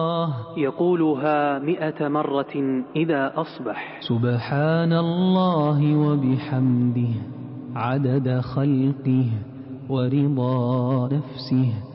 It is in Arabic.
يقولها 100 مرة إذا أصبح. سبحان الله وبحمده عدد خلقه ورضا نفسه